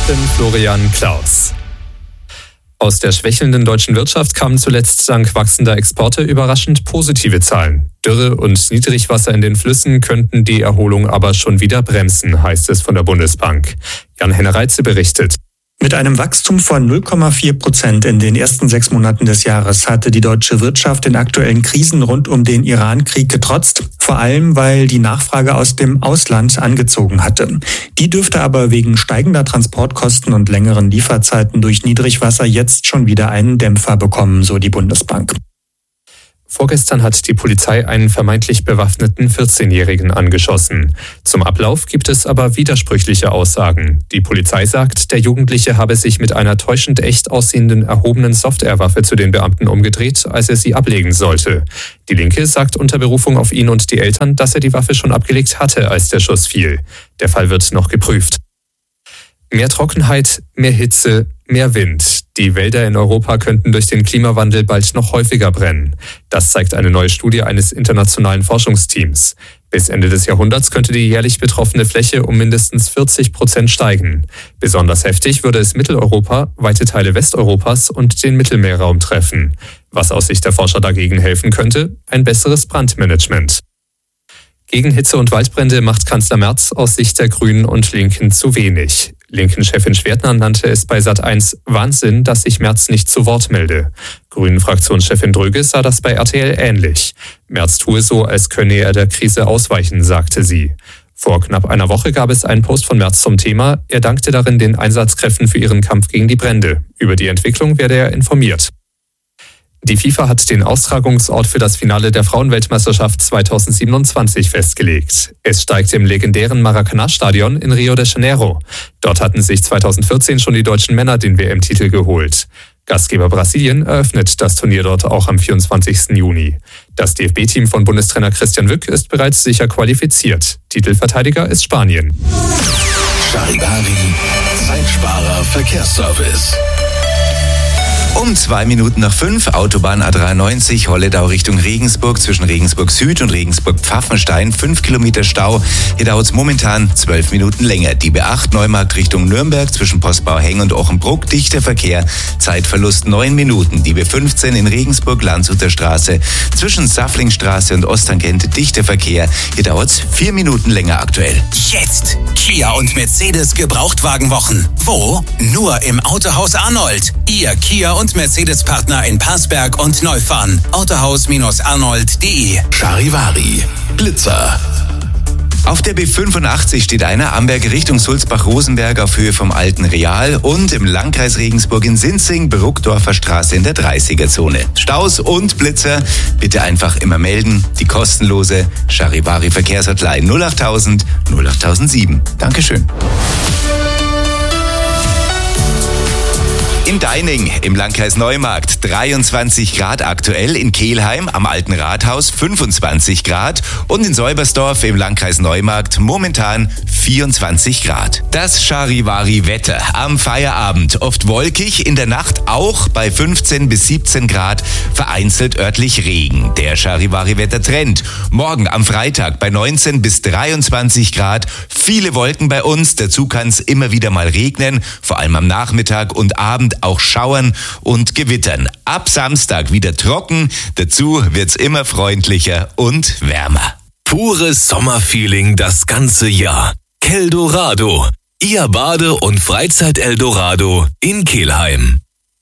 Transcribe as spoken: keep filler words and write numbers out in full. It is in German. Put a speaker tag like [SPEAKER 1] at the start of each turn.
[SPEAKER 1] Nachrichten Florian Klaus. Aus der schwächelnden deutschen Wirtschaft kamen zuletzt dank wachsender Exporte überraschend positive Zahlen. Dürre und Niedrigwasser in den Flüssen könnten die Erholung aber schon wieder bremsen, heißt es von der Bundesbank. Jan-Henner Reitze berichtet.
[SPEAKER 2] Mit einem Wachstum von null Komma vier Prozent in den ersten sechs Monaten des Jahres hatte die deutsche Wirtschaft den aktuellen Krisen rund um den Iran-Krieg getrotzt, vor allem weil die Nachfrage aus dem Ausland angezogen hatte. Die dürfte aber wegen steigender Transportkosten und längeren Lieferzeiten durch Niedrigwasser jetzt schon wieder einen Dämpfer bekommen, so die Bundesbank.
[SPEAKER 1] Vorgestern hat die Polizei einen vermeintlich bewaffneten vierzehnjährigen angeschossen. Zum Ablauf gibt es aber widersprüchliche Aussagen. Die Polizei sagt, der Jugendliche habe sich mit einer täuschend echt aussehenden erhobenen Softwarewaffe zu den Beamten umgedreht, als er sie ablegen sollte. Die Linke sagt unter Berufung auf ihn und die Eltern, dass er die Waffe schon abgelegt hatte, als der Schuss fiel. Der Fall wird noch geprüft. Mehr Trockenheit, mehr Hitze, mehr Wind. Die Wälder in Europa könnten durch den Klimawandel bald noch häufiger brennen. Das zeigt eine neue Studie eines internationalen Forschungsteams. Bis Ende des Jahrhunderts könnte die jährlich betroffene Fläche um mindestens vierzig Prozent steigen. Besonders heftig würde es Mitteleuropa, weite Teile Westeuropas und den Mittelmeerraum treffen. Was aus Sicht der Forscher dagegen helfen könnte? Ein besseres Brandmanagement. Gegen Hitze und Waldbrände macht Kanzler Merz aus Sicht der Grünen und Linken zu wenig. Linken-Chefin Schwertner nannte es bei Sat eins Wahnsinn, dass sich Merz nicht zu Wort melde. Grünen-Fraktionschefin Dröge sah das bei R T L ähnlich. Merz tue so, als könne er der Krise ausweichen, sagte sie. Vor knapp einer Woche gab es einen Post von Merz zum Thema. Er dankte darin den Einsatzkräften für ihren Kampf gegen die Brände. Über die Entwicklung werde er informiert. Die FIFA hat den Austragungsort für das Finale der Frauenweltmeisterschaft zweitausendsiebenundzwanzig festgelegt. Es steigt im legendären Maracanã-Stadion in Rio de Janeiro. Dort hatten sich zweitausendvierzehn schon die deutschen Männer den W M-Titel geholt. Gastgeber Brasilien eröffnet das Turnier dort auch am vierundzwanzigsten Juni. Das D F B-Team von Bundestrainer Christian Wück ist bereits sicher qualifiziert. Titelverteidiger ist Spanien.
[SPEAKER 3] Charivari, Zeitsparer Verkehrsservice.
[SPEAKER 4] Um zwei Minuten nach fünf, Autobahn A dreiundneunzig, Holledau Richtung Regensburg, zwischen Regensburg Süd und Regensburg Pfaffenstein, fünf Kilometer Stau. Hier dauert es momentan zwölf Minuten länger. Die B acht Neumarkt Richtung Nürnberg, zwischen Postbau-Heng und Ochenbruck, dichter Verkehr, Zeitverlust neun Minuten. Die B fünfzehn in Regensburg, Landshuter Straße, zwischen Safflingstraße und Osttangente, dichter Verkehr. Hier dauert es vier Minuten länger aktuell.
[SPEAKER 3] Jetzt Kia und Mercedes Gebrauchtwagenwochen. Wo? Nur im Autohaus Arnold. Ihr Kia und Mercedes-Partner in Passberg und Neufahren. Autohaus Arnold punkt de. Charivari, Blitzer.
[SPEAKER 4] Auf der B fünfundachtzig steht einer Amberg Richtung Sulzbach-Rosenberg auf Höhe vom Alten Real und im Landkreis Regensburg in Sinzing, Bruckdorfer Straße in der dreißiger-Zone. Staus und Blitzer bitte einfach immer melden. Die kostenlose Charivari Verkehrshotline null achttausend null achttausendsieben. Dankeschön. In Deining im Landkreis Neumarkt dreiundzwanzig Grad aktuell, in Kelheim am Alten Rathaus fünfundzwanzig Grad und in Säubersdorf im Landkreis Neumarkt momentan vierundzwanzig Grad. Das Charivari-Wetter am Feierabend, oft wolkig, in der Nacht auch bei fünfzehn bis siebzehn Grad, vereinzelt örtlich Regen. Der Charivari-Wetter-Trend. Morgen am Freitag bei neunzehn bis dreiundzwanzig Grad, viele Wolken bei uns, dazu kann es immer wieder mal regnen, vor allem am Nachmittag und Abend auch schauern und gewittern. Ab Samstag wieder trocken, dazu wird's immer freundlicher und wärmer.
[SPEAKER 3] Pures Sommerfeeling das ganze Jahr. Keldorado, Ihr Bade- und Freizeit-Eldorado in Kelheim.